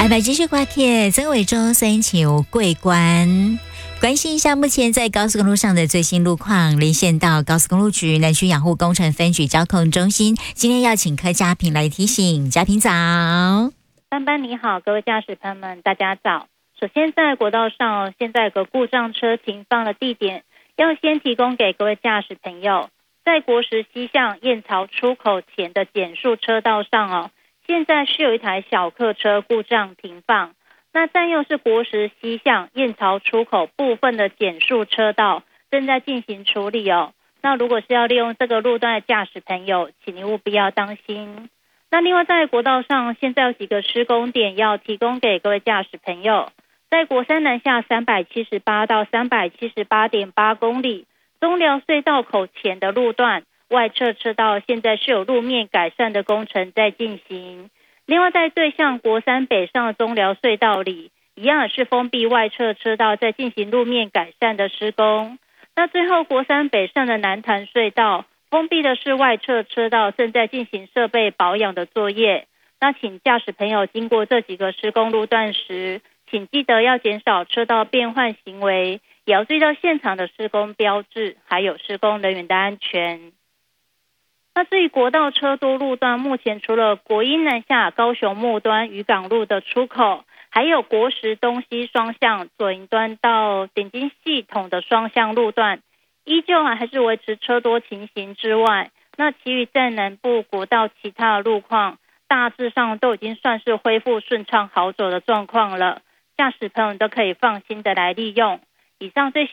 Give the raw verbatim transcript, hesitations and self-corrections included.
安排继续挂贴，曾伟忠三球桂关。关心一下目前在高速公路上的最新路况，连线到高速公路局南区养护工程分局交控中心。今天要请柯嘉平来提醒，嘉平早。 班班你好，各位驾驶朋友们大家早。首先在国道上，现在有个故障车停放的地点，要先提供给各位驾驶朋友，在国十西向燕巢出口前的减速车道上哦，现在是有一台小客车故障停放。那占用是国十西向燕巢出口部分的减速车道，正在进行处理哦。那如果是要利用这个路段的驾驶朋友，请您务必要当心。那另外在国道上，现在有几个施工点要提供给各位驾驶朋友。在国三南下三百七十八到三百七十八点八公里，中寮隧道口前的路段外侧车道现在是有路面改善的工程在进行。另外在对向国三北上的中寮隧道里，一样也是封闭外侧车道在进行路面改善的施工。那最后国三北上的南潭隧道封闭的是外侧车道，正在进行设备保养的作业。那请驾驶朋友经过这几个施工路段时，请记得要减少车道变换行为，也要注意到现场的施工标志，还有施工人员的安全。那至于国道车多路段，目前除了国一南下高雄末端渔港路的出口，还有国十东西双向左营端到点金系统的双向路段，依旧还是维持车多情形之外，那其余在南部国道其他的路况，大致上都已经算是恢复顺畅好走的状况了，驾驶朋友都可以放心的来利用。以上最